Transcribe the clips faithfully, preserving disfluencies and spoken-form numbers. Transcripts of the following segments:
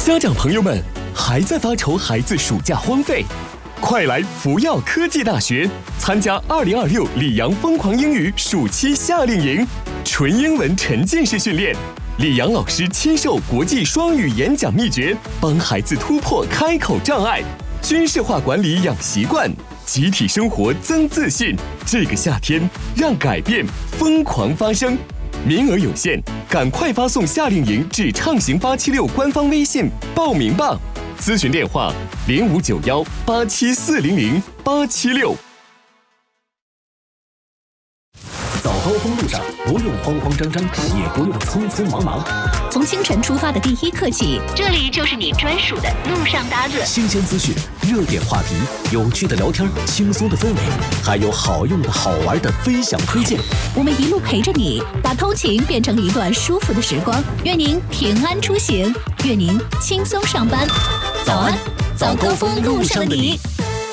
家长朋友们，还在发愁孩子暑假荒废？快来福耀科技大学参加二零二六里昂疯狂英语暑期夏令营，纯英文沉浸式训练，李阳老师亲授国际双语演讲秘诀，帮孩子突破开口障碍，军事化管理养习惯，集体生活增自信。这个夏天，让改变疯狂发生。名额有限，赶快发送夏令营至畅行八七六官方微信报名吧。咨询电话零五九幺八七四零零八七六。 早高峰路上不用慌慌张张，也不用匆匆忙忙。 从清晨出发的第一刻起， 这里就是你专属的路上搭子。 新鲜资讯、热点话题、有趣的聊天、轻松的氛围，还有好用的好玩的分享推荐。 我们一路陪着你，把通勤变成一段舒服的时光。愿您平安出行，愿您轻松上班。早安，早高峰路上的你。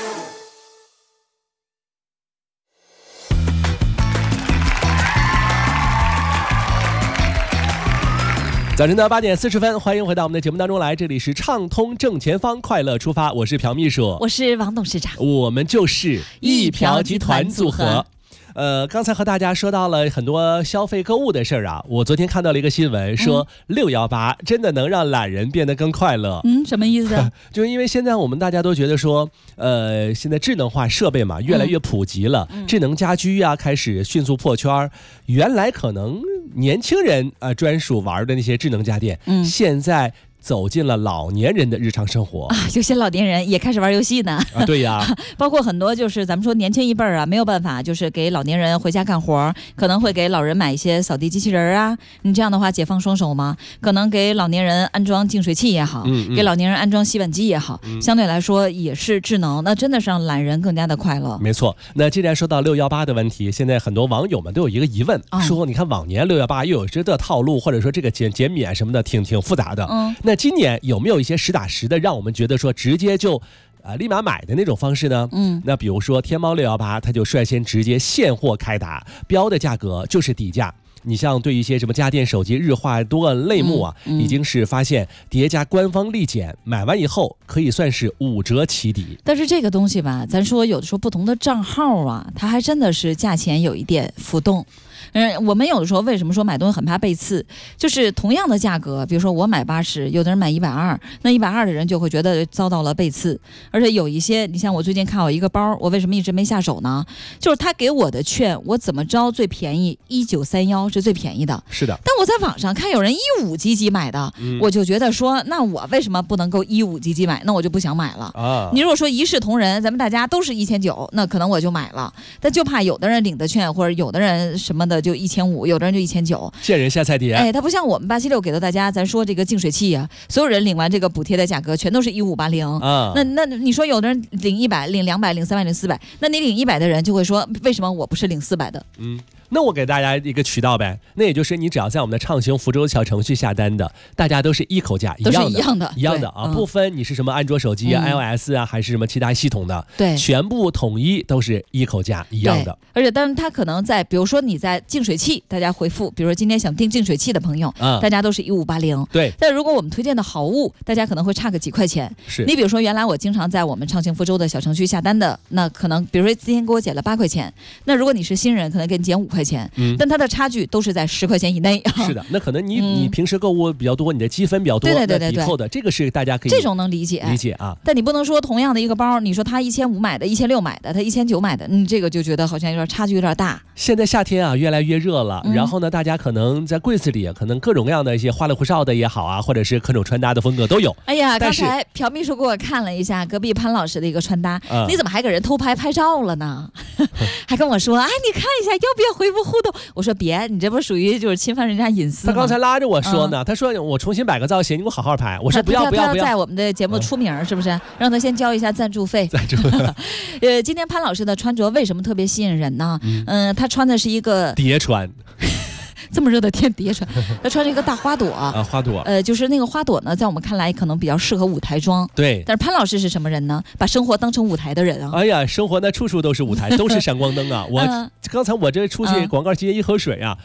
早晨的八点四十分，欢迎回到我们的节目当中来，这里是畅通正前方，快乐出发，我是朴秘书， 我是王董事长， 我们就是一朴集团组合。呃，刚才和大家说到了很多消费购物的事儿啊，我昨天看到了一个新闻，说六一八真的能让懒人变得更快乐。 嗯，什么意思？ 就是因为现在我们大家都觉得说，呃，现在智能化设备嘛越来越普及了，嗯、智能家居啊开始迅速破圈。原来可能年轻人啊、呃、专属玩的那些智能家电，嗯，现在走进了老年人的日常生活啊，有些老年人也开始玩游戏呢。 啊，对呀， 包括很多就是咱们说年轻一辈儿啊，没有办法，就是给老年人回家干活，可能会给老人买一些扫地机器人啊。你这样的话解放双手嘛，可能给老年人安装净水器也好，嗯嗯、给老年人安装洗碗机也好，嗯、相对来说也是智能，那真的是让懒人更加的快乐。 没错。那既然说到六一八的问题，现在很多网友们都有一个疑问，嗯、说你看往年六一八又有这个套路，或者说这个减减免什么的，挺挺复杂的。嗯，那今年有没有有一些实打实的让我们觉得说直接就呃立马买的那种方式呢？嗯，那比如说天猫六一八，它就率先直接现货开打，标的价格就是底价。你像对一些什么家电、手机日化多个类目啊，嗯嗯、已经是发现叠加官方立减，买完以后可以算是五折起底。 但是这个东西吧，咱说有的时候不同的账号啊，它还真的是价钱有一点浮动。嗯，我们有的时候为什么说买东西很怕背刺？就是同样的价格，比如说我买八十，有的人买一百二，那一百二的人就会觉得遭到了背刺。而且有一些，你像我最近看我一个包，我为什么一直没下手呢？就是他给我的券，我怎么着最便宜一九三幺是最便宜的。 是的。 但我在网上看有人一五几几买的，嗯、我就觉得说，那我为什么不能够一五几几买？那我就不想买了。啊。你如果说一视同仁，咱们大家都是一千九，那可能我就买了。但就怕有的人领的券，或者有的人什么的。就一千五，有的人就一千九， 见人下菜碟。 哎，它不像我们八七六给到大家，咱说这个净水器啊，所有人领完这个补贴的价格全都是一五八零啊。那那你说有的人领一百、领两百、领三百、领四百，那你领一百的人就会说，为什么我不是领四百的？ 嗯。那我给大家一个渠道呗，那也就是你只要在我们的畅行福州小程序下单的，大家都是一口价，一样的， 都是一样的， 一样的啊，嗯、不分你是什么安卓手机啊、嗯、iOS 啊，还是什么其他系统的， 对， 全部统一都是一口价一样的。 而且，当然它可能在，比如说你在净水器，大家回复，比如说今天想订净水器的朋友，嗯、大家都是一五八零， 对。 但如果我们推荐的好物，大家可能会差个几块钱。 是你比如说，原来我经常在我们畅行福州的小程序下单的，那可能比如说今天给我减了八块钱，那如果你是新人，可能给你减五块钱，嗯，但它的差距都是在十块钱以内。 是的，那可能你、嗯、你平时购物比较多，你的积分比较多， 对对对对抵扣的，这个是大家可以这种能理解理解啊。 但你不能说同样的一个包，你说他一千五买的，一千六买的，他一千九买的，你这个就觉得好像有点差距有点大。 现在夏天啊越来越热了，嗯、然后呢，大家可能在柜子里可能各种各样的一些花里胡哨的也好啊，或者是各种穿搭的风格都有。 哎呀，刚才朴秘书给我看了一下隔壁潘老师的一个穿搭，嗯、你怎么还给人偷拍拍照了呢？还跟我说，哎，你看一下要不要回复互动？我说别，你这不属于就是侵犯人家隐私吗？ 他刚才拉着我说呢，嗯、他说我重新摆个造型，你给我好好拍。我说不要不要不要， 在我们的节目出名、嗯、是不是？让他先交一下赞助费。 赞助。 呃，今天潘老师的穿着为什么特别吸引人呢？嗯、呃，他穿的是一个叠穿。 这么热的天叠穿，他穿着一个大花朵啊，花朵， 呃，就是那个花朵呢，在我们看来可能比较适合舞台装， 对。 但是潘老师是什么人呢？把生活当成舞台的人啊！ 哎呀，生活那处处都是舞台，都是闪光灯啊！我、嗯、刚才我这出去广告接一盒水啊。嗯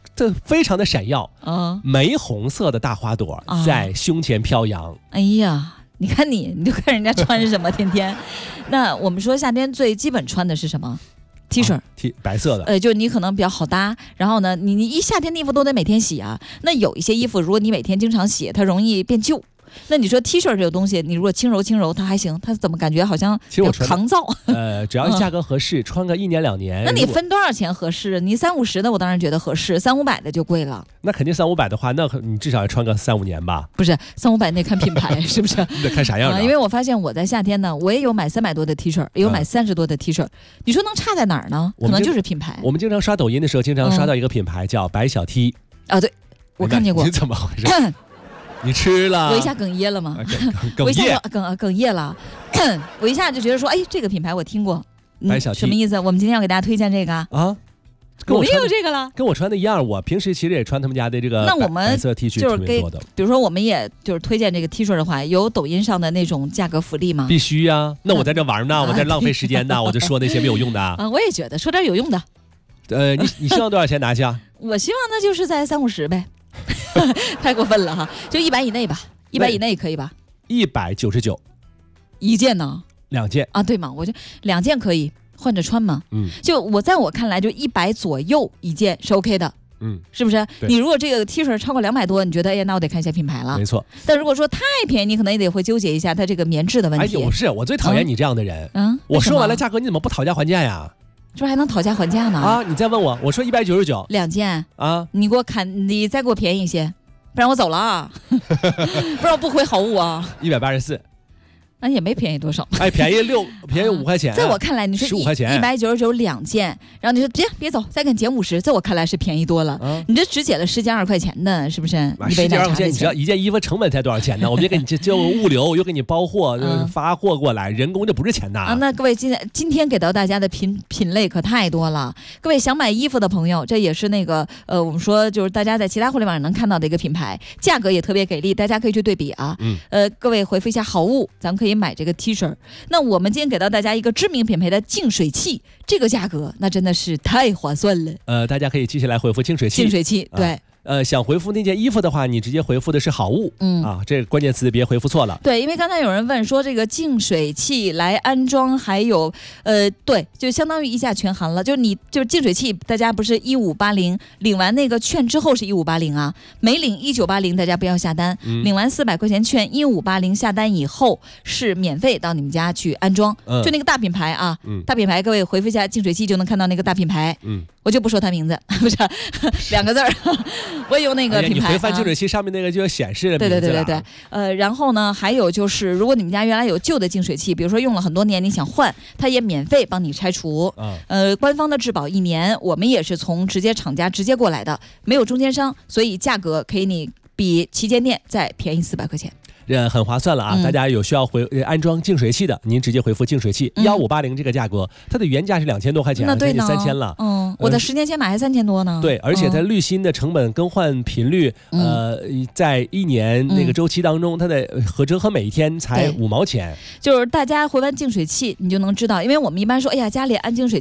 这非常的闪耀， 啊， 玫红色的大花朵在胸前飘扬。 哎呀，你看你，你就看人家穿什么，天天。那我们说夏天最基本穿的是什么？T 恤、啊、 ，T 白色的， 呃，就你可能比较好搭。然后呢，你你一夏天的衣服都得每天洗啊。那有一些衣服，如果你每天经常洗，它容易变旧。那你说 T 恤这个东西，你如果轻柔轻柔，它还行，它怎么感觉好像有抗造？ 呃，只要价格合适，嗯、穿个一年两年。 那你分多少钱合适？你三五十的，我当然觉得合适；三五百的就贵了。 那肯定三五百的话，那你至少要穿个三五年吧？ 不是三五百那看品牌是不是？ 你得看啥样的、 啊？因为我发现我在夏天呢，我也有买三百多的 T 恤，也有买三十多的 T 恤、嗯。你说能差在哪儿呢？可能就是品牌。 我们经常刷抖音的时候，经常刷到一个品牌、嗯、叫白小 T。 啊，对，我看见过。 你怎么回事？你吃了？ 我一下哽咽了吗？ 哽我一下哽哽咽了，我一下就觉得说，哎，这个品牌我听过。 白小 T 什么意思？我们今天要给大家推荐这个啊？ 跟我也有这个了， 跟我穿的一样。我平时其实也穿他们家的这个那我们白色 T 恤， 就是给， 多的。 比如说，我们也就是推荐这个 T 恤的话，有抖音上的那种价格福利吗？ 必须呀、啊！那我在这玩呢，我在浪费时间呢，我就说那些没有用的啊。 我也觉得说点有用的。 呃，你你希望多少钱拿去啊？ 我希望那就是在三五十呗，太过分了哈，就一百以内吧。一百以内可以吧？ 一百九十九一件呢？ 两件啊？对嘛？我就两件可以换着穿嘛。 嗯， 就我在我看来，就一百左右一件是 OK 的。 嗯， 是不是？你如果这个 T 恤超过两百多，你觉得哎呀，那我得看一下品牌了。 没错。 但如果说太便宜，你可能也得会纠结一下它这个棉质的问题。 哎，不是，我最讨厌你这样的人。 嗯， 我说完了价格，你怎么不讨价还价呀？ 这还能讨价还价呢？ 啊，你再问我，我说一百九十九两件啊， 你给我砍，你再给我便宜一些。不然我走了啊，不然我不回好物啊。 一百八十四， 那也没便宜多少。 哎，便宜六，便宜五块钱、啊。 在我看来，你说十五块钱， 一百九十九两件，然后你说别别走，再给你减五十，在我看来是便宜多了。啊、你这只减了十减二块钱的，是不是？ 十减二块钱，你知道一件衣服成本才多少钱呢？我们就给你就物流，又给你包货，就是发货过来，人工就不是钱呐。 啊，那各位今天今天给到大家的品品类可太多了。各位想买衣服的朋友，这也是那个呃，我们说就是大家在其他互联网上能看到的一个品牌，价格也特别给力，大家可以去对比啊。 嗯。 呃，各位回复一下好物，咱们可以买这个 T 恤。那我们今天给到大家一个知名品牌的净水器，这个价格那真的是太划算了。 呃，大家可以记下来回复净水器。 净水器，对。啊呃，想回复那件衣服的话，你直接回复的是好物， 嗯啊，这个关键词别回复错了。 对，因为刚才有人问说这个净水器来安装，还有呃，对，就相当于一价全含了。就是你就是净水器，大家不是一五八零领完那个券之后是一五八零啊，没领一九八零大家不要下单， 嗯、 领完四百块钱券一五八零下单以后是免费到你们家去安装， 嗯、 就那个大品牌啊， 嗯、 大品牌，各位回复一下净水器就能看到那个大品牌， 嗯， 我就不说它名字，不是两个字儿，我也有那个。 哎、你回翻净水器上面那个就显示了名字了。 对对对对对，呃，然后呢，还有就是，如果你们家原来有旧的净水器，比如说用了很多年，你想换，它也免费帮你拆除。 嗯、 呃，官方的质保一年，我们也是从直接厂家直接过来的，没有中间商，所以价格可以你比旗舰店再便宜四百块钱。 呃，很划算了啊！ 嗯、 大家有需要回安装净水器的，您直接回复净水器幺五八零这个价格，它的原价是两千多块钱， 那对呢， 三千了。 嗯，我在十年前买还三千多呢。 对，而且它滤芯的成本更换频率， 嗯、 呃，在一年那个周期当中，嗯、它的合折合每一天才五毛钱。 就是大家回完净水器，你就能知道，因为我们一般说，哎呀，家里安净水